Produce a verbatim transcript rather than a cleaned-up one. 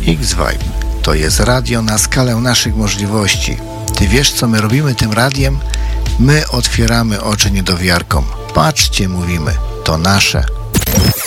X-Vibe to jest radio na skalę naszych możliwości. Ty wiesz, co my robimy tym radiem? My otwieramy oczy niedowiarkom. Patrzcie, mówimy, to nasze.